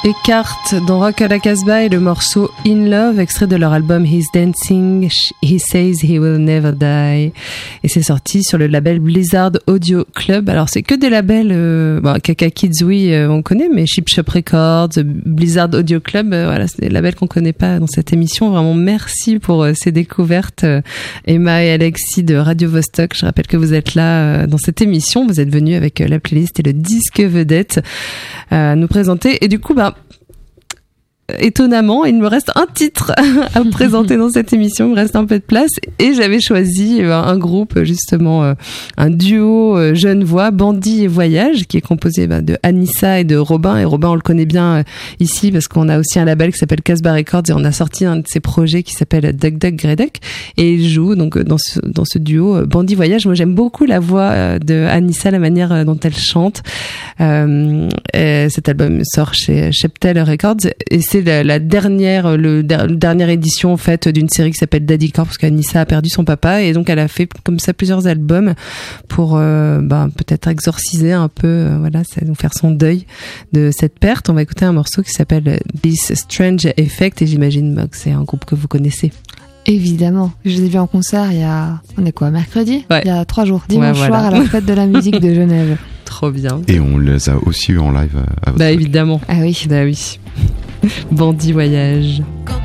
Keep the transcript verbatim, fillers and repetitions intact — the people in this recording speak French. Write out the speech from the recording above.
Eckhart dans Rock à la Casbah et le morceau In Love, extrait de leur album He's Dancing, He Says He Will Never Die. Et c'est sorti sur le label Blizzard Audio Club. Alors c'est que des labels, euh, bon, Kaka Kids oui, euh, on connaît, mais Chip Shop Records, Blizzard Audio Club, euh, voilà, c'est des labels qu'on connaît pas dans cette émission. Vraiment merci pour euh, ces découvertes, euh, Emma et Alexis de Radio Vostok. Je rappelle que vous êtes là euh, dans cette émission, vous êtes venus avec euh, la playlist et le disque vedette à euh, nous présenter. Et du coup, bah étonnamment, il me reste un titre à vous présenter dans cette émission. Il me reste un peu de place et j'avais choisi un groupe, justement, un duo jeune voix, Bandit et Voyage, qui est composé bah, de Anissa et de Robin. Et Robin, on le connaît bien ici parce qu'on a aussi un label qui s'appelle Casbah Records et on a sorti un de ses projets qui s'appelle Duck Duck Grey Duck. Et il joue donc dans ce, dans ce duo Bandit Voyage. Moi, j'aime beaucoup la voix de Anissa, la manière dont elle chante. Euh, cet album sort chez Sheptel Records et c'est La, la dernière, le, der, dernière édition en fait d'une série qui s'appelle Daddy Core parce qu'Anissa a perdu son papa et donc elle a fait comme ça plusieurs albums pour euh, bah, peut-être exorciser un peu, euh, voilà, ça, nous faire son deuil de cette perte. On va écouter un morceau qui s'appelle This Strange Effect et j'imagine bah, que c'est un groupe que vous connaissez. Évidemment, je les ai vus en concert il y a, on est quoi, mercredi ? Ouais. Il y a trois jours, dimanche ouais, voilà. soir à la fête de la musique de Genève. Trop bien. Et on les a aussi eu en live à votre Bah évidemment. Ah oui. Bah oui. Bandit Voyage.